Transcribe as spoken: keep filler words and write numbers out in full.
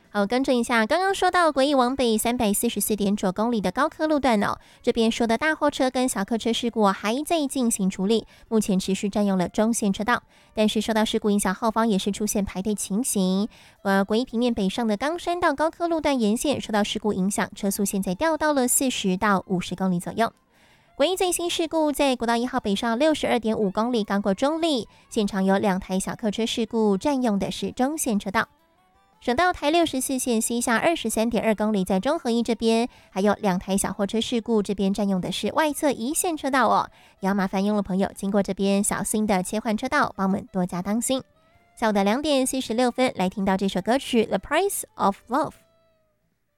好，更正一下，刚刚说到国义往北三百四十四点九公里的高科路段哦，这边说的大货车跟小客车事故还在进行处理，目前持续占用了中线车道，但是受到事故影响，后方也是出现排队情形。呃，国义平面北上的冈山到高科路段沿线受到事故影响，车速现在掉到了四十到五十公里左右。国一最新事故在国道一号北上六十二点五公里，刚过中立，现场有两台小客车事故，占用的是中线车道。省道台六十四线西下二十三点二公里，在中和一这边还有两台小货车事故，这边占用的是外侧一线车道哦，也要麻烦用路朋友经过这边小心的切换车道，帮我们多加当心。下午的两点四十六分，来听到这首歌曲《The Price of Love》。